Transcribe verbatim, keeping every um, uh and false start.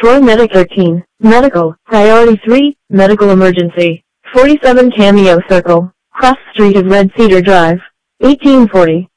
Troy Medic thirteen, Medical, Priority three, Medical Emergency, forty-seven Cameo Circle, Cross Street of Red Cedar Drive, eighteen forty.